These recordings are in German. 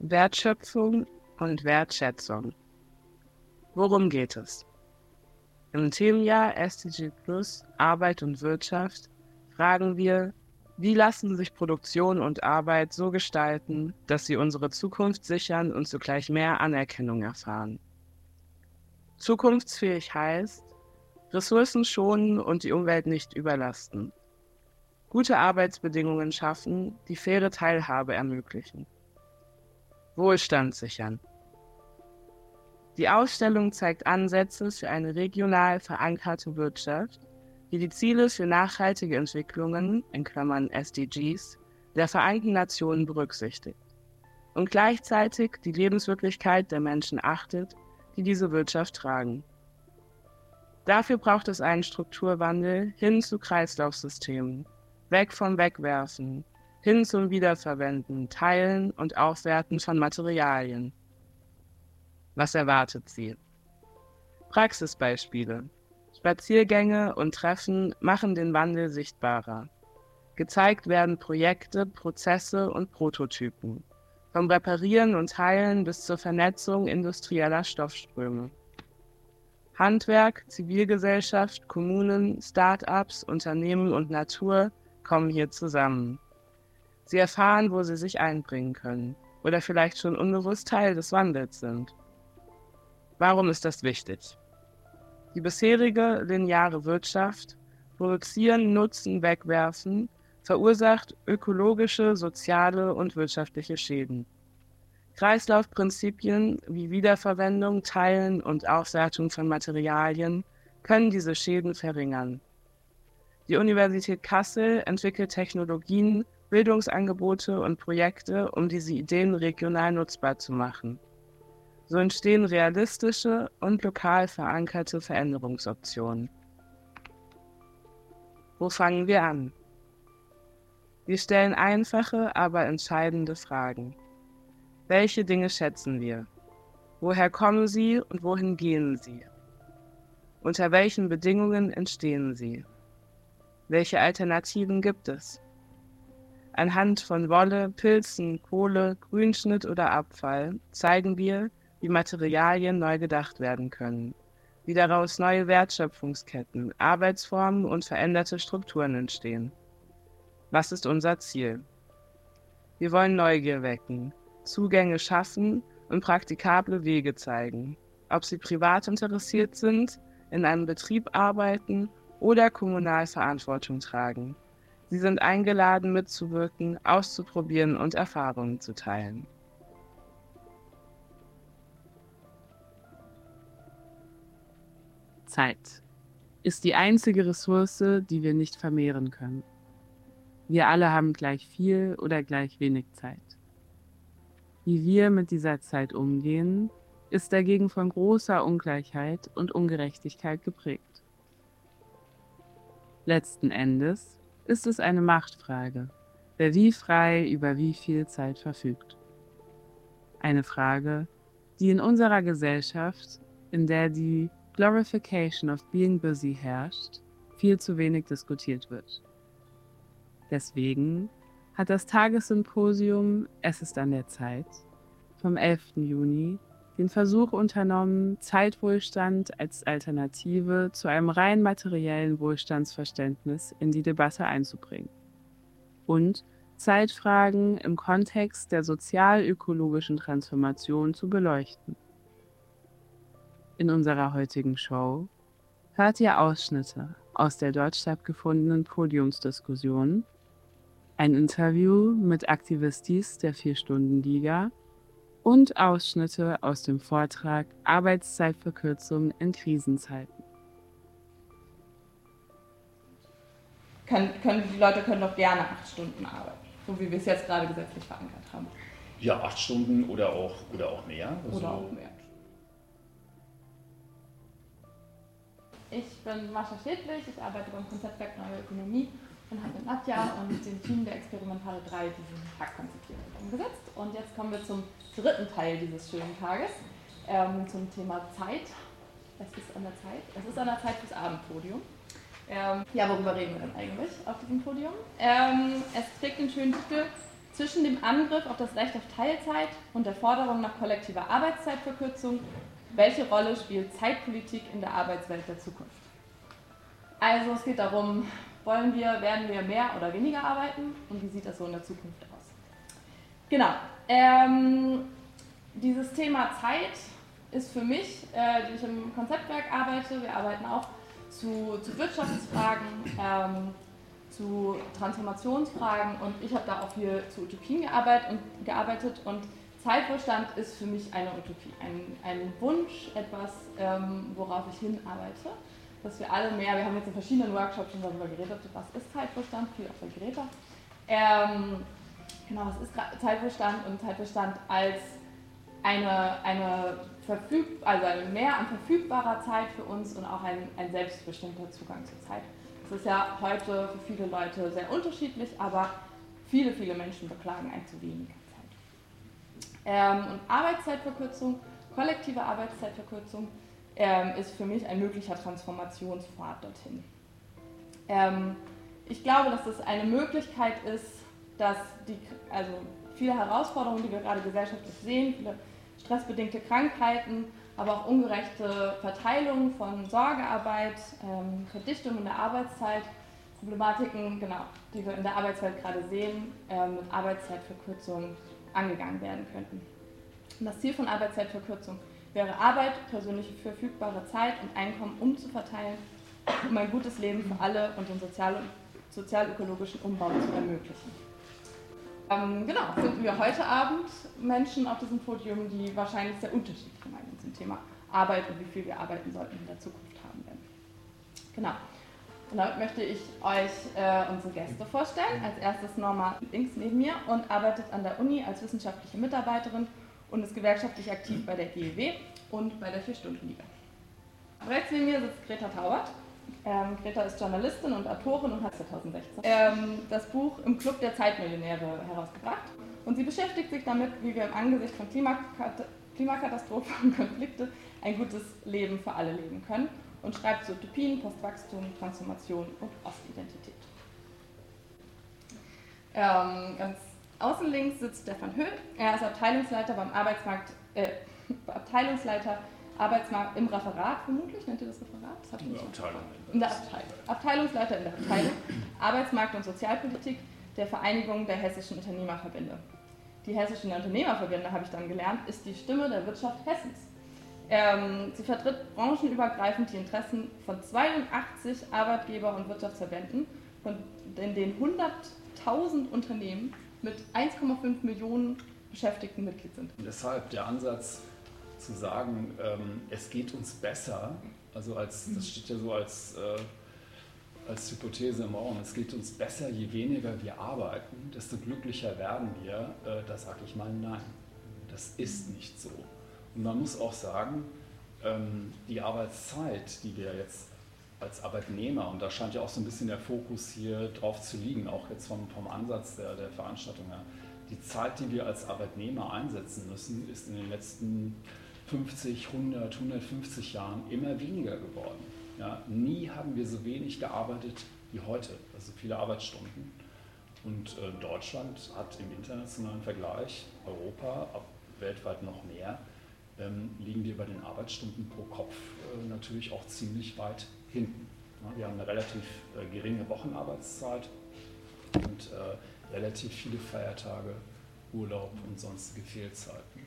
Wertschöpfung und Wertschätzung. Worum geht es? Im Themenjahr SDG Plus Arbeit und Wirtschaft fragen wir, wie lassen sich Produktion und Arbeit so gestalten, dass sie unsere Zukunft sichern und zugleich mehr Anerkennung erfahren. Zukunftsfähig heißt, Ressourcen schonen und die Umwelt nicht überlasten. Gute Arbeitsbedingungen schaffen, die faire Teilhabe ermöglichen. Wohlstand sichern. Die Ausstellung zeigt Ansätze für eine regional verankerte Wirtschaft, die die Ziele für nachhaltige Entwicklungen in Klammern (SDGs) der Vereinten Nationen berücksichtigt und gleichzeitig die Lebenswirklichkeit der Menschen achtet, die diese Wirtschaft tragen. Dafür braucht es einen Strukturwandel hin zu Kreislaufsystemen, weg vom Wegwerfen, hin zum Wiederverwenden, Teilen und Aufwerten von Materialien. Was erwartet sie? Praxisbeispiele. Spaziergänge und Treffen machen den Wandel sichtbarer. Gezeigt werden Projekte, Prozesse und Prototypen. Vom Reparieren und Teilen bis zur Vernetzung industrieller Stoffströme. Handwerk, Zivilgesellschaft, Kommunen, Start-ups, Unternehmen und Natur kommen hier zusammen. Sie erfahren, wo sie sich einbringen können oder vielleicht schon unbewusst Teil des Wandels sind. Warum ist das wichtig? Die bisherige lineare Wirtschaft, produzieren, nutzen, wegwerfen, verursacht ökologische, soziale und wirtschaftliche Schäden. Kreislaufprinzipien wie Wiederverwendung, Teilen und Aufwertung von Materialien können diese Schäden verringern. Die Universität Kassel entwickelt Technologien, Bildungsangebote und Projekte, um diese Ideen regional nutzbar zu machen. So entstehen realistische und lokal verankerte Veränderungsoptionen. Wo fangen wir an? Wir stellen einfache, aber entscheidende Fragen. Welche Dinge schätzen wir? Woher kommen sie und wohin gehen sie? Unter welchen Bedingungen entstehen sie? Welche Alternativen gibt es? Anhand von Wolle, Pilzen, Kohle, Grünschnitt oder Abfall zeigen wir, wie Materialien neu gedacht werden können, wie daraus neue Wertschöpfungsketten, Arbeitsformen und veränderte Strukturen entstehen. Was ist unser Ziel? Wir wollen Neugier wecken, Zugänge schaffen und praktikable Wege zeigen, ob sie privat interessiert sind, in einem Betrieb arbeiten oder kommunal Verantwortung tragen. Sie sind eingeladen, mitzuwirken, auszuprobieren und Erfahrungen zu teilen. Zeit ist die einzige Ressource, die wir nicht vermehren können. Wir alle haben gleich viel oder gleich wenig Zeit. Wie wir mit dieser Zeit umgehen, ist dagegen von großer Ungleichheit und Ungerechtigkeit geprägt. Letzten Endes ist es eine Machtfrage, wer wie frei über wie viel Zeit verfügt. Eine Frage, die in unserer Gesellschaft, in der die Glorification of being busy herrscht, viel zu wenig diskutiert wird. Deswegen hat das Tagessymposium Es ist an der Zeit vom 11. Juni den Versuch unternommen, Zeitwohlstand als Alternative zu einem rein materiellen Wohlstandsverständnis in die Debatte einzubringen und Zeitfragen im Kontext der sozial-ökologischen Transformation zu beleuchten. In unserer heutigen Show hört ihr Ausschnitte aus der dort stattgefundenen Podiumsdiskussion, ein Interview mit Aktivistis der 4-Stunden-Liga und Ausschnitte aus dem Vortrag Arbeitszeitverkürzung in Krisenzeiten. Die Leute können doch gerne 8 Stunden arbeiten, so wie wir es jetzt gerade gesetzlich verankert haben. Ja, 8 Stunden oder auch mehr. Also oder auch mehr. Ich bin Mascha Schädlich, ich arbeite beim Konzeptwerk Neue Ökonomie und habe mit Nadja und dem Team der Experimentale 3 diesen Tag konzipiert und umgesetzt. Und jetzt kommen wir zum dritten Teil dieses schönen Tages, zum Thema Zeit. Es ist an der Zeit. Es ist an der Zeit fürs Abendpodium. Ja, worüber reden wir denn eigentlich auf diesem Podium? Es trägt den schönen Titel Zwischen dem Angriff auf das Recht auf Teilzeit und der Forderung nach kollektiver Arbeitszeitverkürzung, welche Rolle spielt Zeitpolitik in der Arbeitswelt der Zukunft? Also es geht darum, werden wir mehr oder weniger arbeiten und wie sieht das so in der Zukunft aus? Genau, dieses Thema Zeit ist für mich, die ich im Konzeptwerk arbeite, wir arbeiten auch zu Wirtschaftsfragen, zu Transformationsfragen und ich habe da auch viel zu Utopien gearbeitet und Zeitwohlstand ist für mich eine Utopie, ein Wunsch, etwas, worauf ich hinarbeite, dass wir alle mehr, wir haben jetzt in verschiedenen Workshops schon darüber geredet, was ist Zeitwohlstand, viel auch bei Greta. Genau, was ist Zeitwohlstand und Zeitwohlstand als eine mehr an verfügbarer Zeit für uns und auch ein selbstbestimmter Zugang zur Zeit. Das ist ja heute für viele Leute sehr unterschiedlich, aber viele Menschen beklagen ein zu wenig Zeit. Und Arbeitszeitverkürzung, kollektive Arbeitszeitverkürzung ist für mich ein möglicher Transformationspfad dorthin. Ich glaube, dass das eine Möglichkeit ist, dass viele Herausforderungen, die wir gerade gesellschaftlich sehen, viele stressbedingte Krankheiten, aber auch ungerechte Verteilung von Sorgearbeit, Verdichtung in der Arbeitszeit, Problematiken, genau, die wir in der Arbeitswelt gerade sehen, mit Arbeitszeitverkürzung angegangen werden könnten. Und das Ziel von Arbeitszeitverkürzung wäre Arbeit, persönliche verfügbare Zeit und Einkommen umzuverteilen, um ein gutes Leben für alle und den sozial-ökologischen Umbau zu ermöglichen. Genau, finden wir heute Abend Menschen auf diesem Podium, die wahrscheinlich sehr unterschiedliche Meinungen zum Thema Arbeit und wie viel wir arbeiten sollten in der Zukunft haben werden. Genau. Und damit möchte ich euch unsere Gäste vorstellen. Als erstes Norma links neben mir und arbeitet an der Uni als wissenschaftliche Mitarbeiterin und ist gewerkschaftlich aktiv bei der GEW und bei der 4-Stunden-Liga. Rechts neben mir sitzt Greta Taubert. Greta ist Journalistin und Autorin und hat 2016 das Buch Im Club der Zeitmillionäre herausgebracht. Und sie beschäftigt sich damit, wie wir im Angesicht von Klimakatastrophen und Konflikte ein gutes Leben für alle leben können und schreibt zu Utopien, Postwachstum, Transformation und Ostidentität. Ganz außen links sitzt Stefan Höhl. Er ist Abteilungsleiter beim Abteilungsleiter Arbeitsmarkt im Referat, vermutlich, nennt ihr das Referat? Das hatte ich nicht. In der Abteilung. Abteilungsleiter in der Abteilung Arbeitsmarkt und Sozialpolitik der Vereinigung der hessischen Unternehmerverbände. Die hessischen Unternehmerverbände, habe ich dann gelernt, ist die Stimme der Wirtschaft Hessens. Sie vertritt branchenübergreifend die Interessen von 82 Arbeitgeber- und Wirtschaftsverbänden, in denen 100.000 Unternehmen mit 1,5 Millionen Beschäftigten Mitglied sind. Und deshalb der Ansatz zu sagen, es geht uns besser, also das steht ja so als Hypothese im Raum, es geht uns besser, je weniger wir arbeiten, desto glücklicher werden wir, da sage ich mal nein. Das ist nicht so. Und man muss auch sagen, die Arbeitszeit, die wir jetzt als Arbeitnehmer, und da scheint ja auch so ein bisschen der Fokus hier drauf zu liegen, auch jetzt vom Ansatz der Veranstaltung her, die Zeit, die wir als Arbeitnehmer einsetzen müssen, ist in den letzten 50, 100, 150 Jahren immer weniger geworden. Ja, nie haben wir so wenig gearbeitet wie heute, also viele Arbeitsstunden. Und Deutschland hat im internationalen Vergleich, Europa, weltweit noch mehr, liegen wir bei den Arbeitsstunden pro Kopf natürlich auch ziemlich weit hinten. Ja, wir haben eine relativ geringe Wochenarbeitszeit und relativ viele Feiertage, Urlaub und sonstige Fehlzeiten.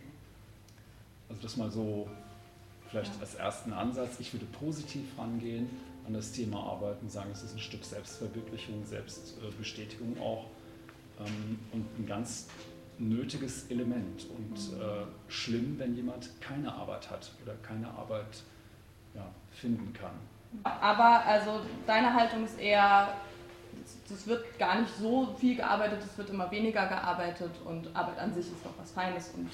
Also das mal so vielleicht als ersten Ansatz. Ich würde positiv rangehen an das Thema Arbeit und sagen, es ist ein Stück Selbstverwirklichung, Selbstbestätigung auch und ein ganz nötiges Element und schlimm, wenn jemand keine Arbeit hat oder keine Arbeit finden kann. Aber also deine Haltung ist eher, es wird gar nicht so viel gearbeitet, es wird immer weniger gearbeitet und Arbeit an sich ist doch was Feines und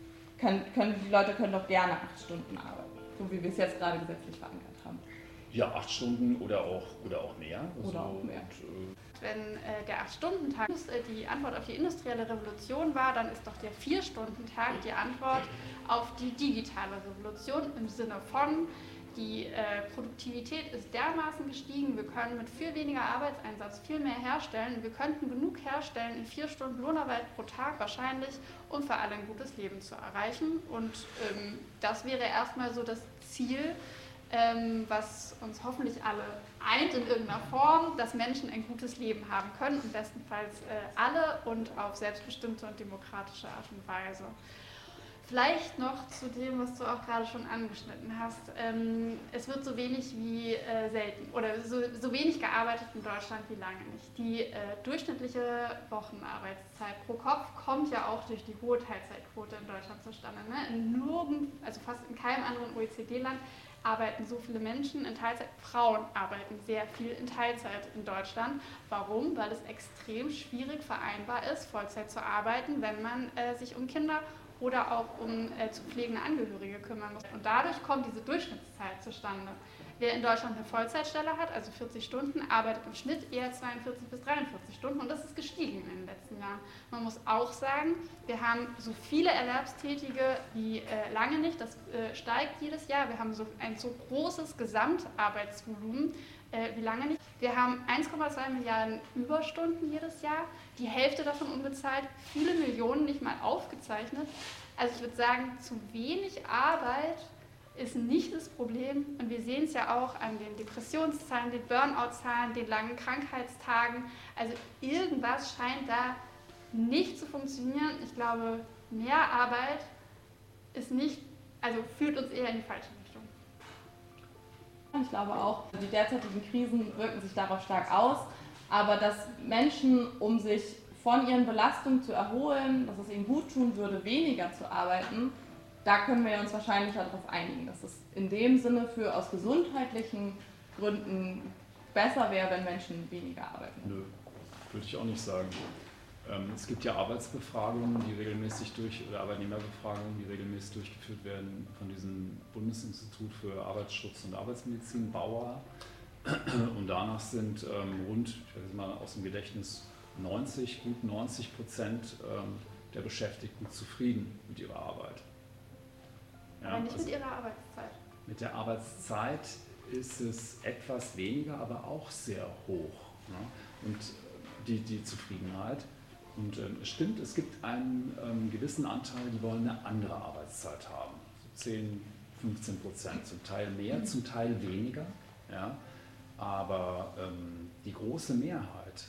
die Leute können doch gerne 8 Stunden arbeiten, so wie wir es jetzt gerade gesetzlich verankert haben. Ja, 8 Stunden oder auch mehr. Oder auch mehr. Wenn der 8-Stunden-Tag die Antwort auf die industrielle Revolution war, dann ist doch der 4-Stunden-Tag die Antwort auf die digitale Revolution im Sinne von, Die Produktivität ist dermaßen gestiegen, wir können mit viel weniger Arbeitseinsatz viel mehr herstellen. Wir könnten genug herstellen in 4 Stunden Lohnarbeit pro Tag wahrscheinlich, um für alle ein gutes Leben zu erreichen. Und das wäre erstmal so das Ziel, was uns hoffentlich alle eint in irgendeiner Form, dass Menschen ein gutes Leben haben können und bestenfalls alle und auf selbstbestimmte und demokratische Art und Weise. Vielleicht noch zu dem, was du auch gerade schon angeschnitten hast. Es wird so wenig wie selten oder so wenig gearbeitet in Deutschland wie lange nicht. Die durchschnittliche Wochenarbeitszeit pro Kopf kommt ja auch durch die hohe Teilzeitquote in Deutschland zustande. Ne? Also fast in keinem anderen OECD-Land arbeiten so viele Menschen in Teilzeit. Frauen arbeiten sehr viel in Teilzeit in Deutschland. Warum? Weil es extrem schwierig vereinbar ist, Vollzeit zu arbeiten, wenn man sich um Kinder oder auch um zu pflegende Angehörige kümmern muss. Und dadurch kommt diese Durchschnittszeit zustande. Wer in Deutschland eine Vollzeitstelle hat, also 40 Stunden, arbeitet im Schnitt eher 42 bis 43 Stunden und das ist gestiegen in den letzten Jahren. Man muss auch sagen, wir haben so viele Erwerbstätige wie lange nicht, das steigt jedes Jahr. Wir haben ein so großes Gesamtarbeitsvolumen wie lange nicht. Wir haben 1,2 Milliarden Überstunden jedes Jahr, die Hälfte davon unbezahlt, viele Millionen nicht mal aufgezeichnet. Also ich würde sagen, zu wenig Arbeit ist nicht das Problem und wir sehen es ja auch an den Depressionszahlen, den Burnout-Zahlen, den langen Krankheitstagen. Also irgendwas scheint da nicht zu funktionieren. Ich glaube, mehr Arbeit führt uns eher in die falsche Richtung. Ich glaube auch, die derzeitigen Krisen wirken sich darauf stark aus, aber dass Menschen, um sich von ihren Belastungen zu erholen, dass es ihnen gut tun würde, weniger zu arbeiten, da können wir uns wahrscheinlich darauf einigen, dass es in dem Sinne aus gesundheitlichen Gründen besser wäre, wenn Menschen weniger arbeiten. Nö, würde ich auch nicht sagen. Es gibt ja Arbeitsbefragungen, oder Arbeitnehmerbefragungen, die regelmäßig durchgeführt werden von diesem Bundesinstitut für Arbeitsschutz und Arbeitsmedizin, BAUAR. Und danach sind rund, ich weiß nicht mal aus dem Gedächtnis, gut 90% der Beschäftigten zufrieden mit ihrer Arbeit. Ja, aber nicht mit ihrer Arbeitszeit. Mit der Arbeitszeit ist es etwas weniger, aber auch sehr hoch. Ne? Und die Zufriedenheit. Und es stimmt, es gibt einen gewissen Anteil, die wollen eine andere Arbeitszeit haben. So 10-15%, zum Teil mehr, zum Teil weniger. Ja? Aber die große Mehrheit,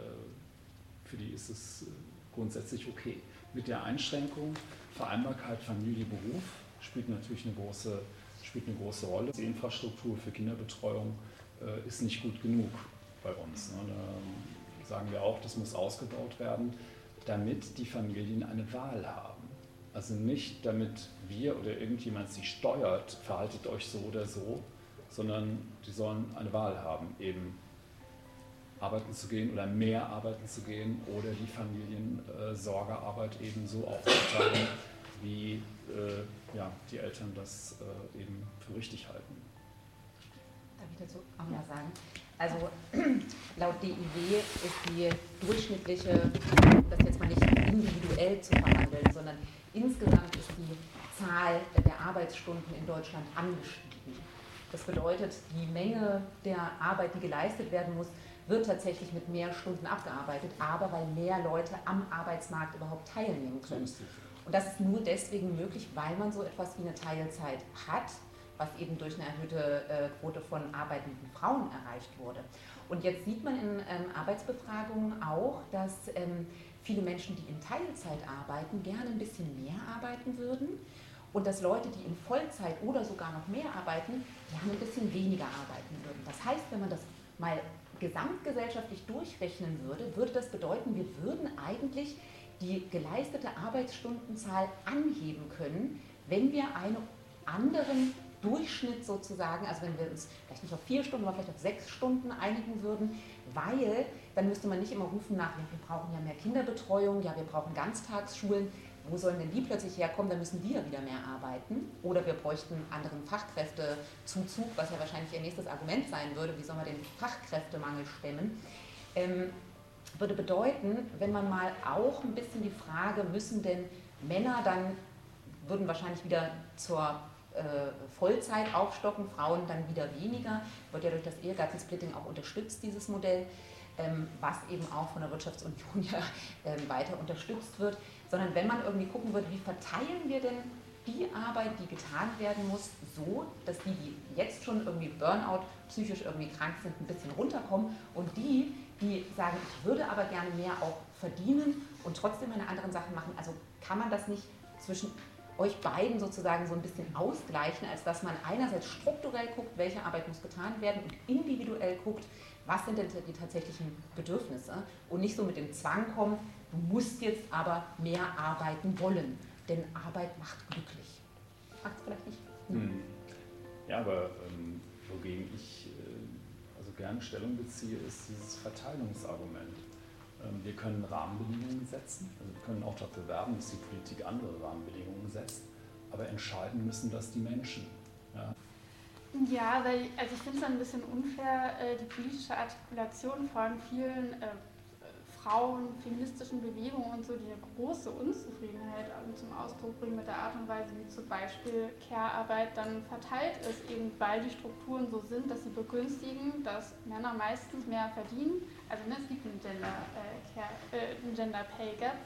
für die ist es grundsätzlich okay. Mit der Einschränkung, Vereinbarkeit Familie-Beruf spielt natürlich eine große Rolle. Die Infrastruktur für Kinderbetreuung ist nicht gut genug bei uns. Ne? Da sagen wir auch, das muss ausgebaut werden, damit die Familien eine Wahl haben. Also nicht, damit wir oder irgendjemand sie steuert, verhaltet euch so oder so, sondern die sollen eine Wahl haben, eben arbeiten zu gehen oder mehr arbeiten zu gehen oder die Familiensorgearbeit eben so aufzuteilen, wie die Eltern das eben für richtig halten. Darf ich dazu auch mal sagen? Also laut DIW ist die durchschnittliche, das jetzt mal nicht individuell zu verhandeln, sondern insgesamt ist die Zahl der Arbeitsstunden in Deutschland angestiegen. Das bedeutet, die Menge der Arbeit, die geleistet werden muss, wird tatsächlich mit mehr Stunden abgearbeitet, aber weil mehr Leute am Arbeitsmarkt überhaupt teilnehmen können. Und das ist nur deswegen möglich, weil man so etwas wie eine Teilzeit hat, was eben durch eine erhöhte Quote von arbeitenden Frauen erreicht wurde. Und jetzt sieht man in Arbeitsbefragungen auch, dass viele Menschen, die in Teilzeit arbeiten, gerne ein bisschen mehr arbeiten würden und dass Leute, die in Vollzeit oder sogar noch mehr arbeiten, gerne ein bisschen weniger arbeiten würden. Das heißt, wenn man das mal gesamtgesellschaftlich durchrechnen würde, würde das bedeuten, wir würden eigentlich die geleistete Arbeitsstundenzahl anheben können, wenn wir einen anderen Durchschnitt sozusagen, also wenn wir uns vielleicht nicht auf 4 Stunden, aber vielleicht auf 6 Stunden einigen würden, weil dann müsste man nicht immer rufen nach, ja, wir brauchen ja mehr Kinderbetreuung, ja, wir brauchen Ganztagsschulen, wo sollen denn die plötzlich herkommen, dann müssen die ja wieder mehr arbeiten. Oder wir bräuchten anderen Fachkräftezuzug, was ja wahrscheinlich ihr nächstes Argument sein würde, wie soll man den Fachkräftemangel stemmen. Würde bedeuten, wenn man mal auch ein bisschen die Frage, müssen denn Männer dann, würden wahrscheinlich wieder zur Vollzeit aufstocken, Frauen dann wieder weniger. Wird ja durch das Ehegattensplitting auch unterstützt, dieses Modell, was eben auch von der Wirtschaftsunion ja weiter unterstützt wird. Sondern wenn man irgendwie gucken würde, wie verteilen wir denn die Arbeit, die getan werden muss, so, dass die jetzt schon irgendwie Burnout, psychisch irgendwie krank sind, ein bisschen runterkommen und die sagen, ich würde aber gerne mehr auch verdienen und trotzdem meine anderen Sachen machen. Also kann man das nicht zwischen euch beiden sozusagen so ein bisschen ausgleichen, als dass man einerseits strukturell guckt, welche Arbeit muss getan werden und individuell guckt, was sind denn die tatsächlichen Bedürfnisse und nicht so mit dem Zwang kommt, du musst jetzt aber mehr arbeiten wollen, denn Arbeit macht glücklich. Macht es vielleicht nicht? Ja, aber wogegen ich also gerne Stellung beziehe, ist dieses Verteilungsargument. Wir können Rahmenbedingungen setzen, also wir können auch dafür werben, dass die Politik andere Rahmenbedingungen setzt, aber entscheiden müssen das die Menschen. Ja, weil, also ich finde es ein bisschen unfair, die politische Artikulation von vielen Frauen, feministischen Bewegungen und so, die eine große Unzufriedenheit zum Ausdruck bringen mit der Art und Weise, wie zum Beispiel Care-Arbeit dann verteilt ist, eben weil die Strukturen so sind, dass sie begünstigen, dass Männer meistens mehr verdienen. Also es gibt einen Gender Pay Gap.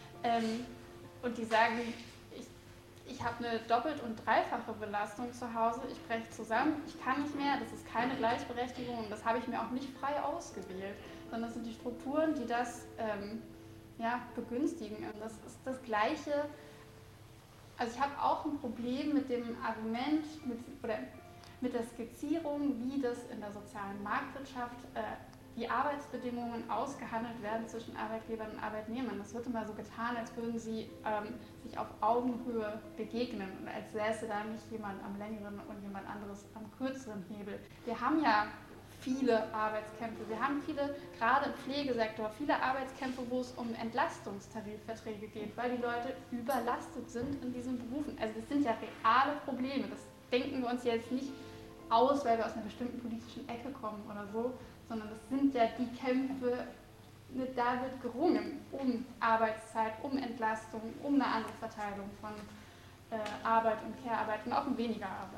Und die sagen, ich habe eine doppelt- und dreifache Belastung zu Hause, ich breche zusammen, ich kann nicht mehr, das ist keine Gleichberechtigung und das habe ich mir auch nicht frei ausgewählt, sondern das sind die Strukturen, die das begünstigen. Und das ist das Gleiche, also ich habe auch ein Problem mit dem Argument, mit der Skizzierung, wie das in der sozialen Marktwirtschaft die Arbeitsbedingungen ausgehandelt werden zwischen Arbeitgebern und Arbeitnehmern. Das wird immer so getan, als würden sie sich auf Augenhöhe begegnen und als säße da nicht jemand am längeren und jemand anderes am kürzeren Hebel. Wir haben ja viele Arbeitskämpfe, wir haben viele, gerade im Pflegesektor, viele Arbeitskämpfe, wo es um Entlastungstarifverträge geht, weil die Leute überlastet sind in diesen Berufen. Also das sind ja reale Probleme, das denken wir uns jetzt nicht aus, weil wir aus einer bestimmten politischen Ecke kommen oder so, sondern das sind ja die Kämpfe, da wird gerungen um Arbeitszeit, um Entlastung, um eine andere Verteilung von Arbeit und Care-Arbeit und auch um weniger Arbeit.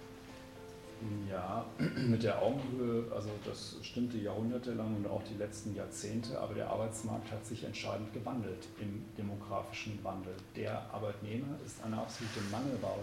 Ja, mit der Augenhöhe, also das stimmte jahrhundertelang und auch die letzten Jahrzehnte, aber der Arbeitsmarkt hat sich entscheidend gewandelt im demografischen Wandel. Der Arbeitnehmer ist eine absolute Mangelware